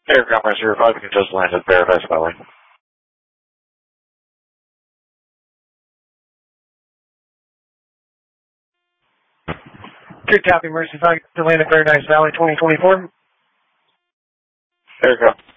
Aircraft Master 5, you can just land at Paradise Valley. Good copy, Mercy 5, to land at Paradise Valley 2024. Aircraft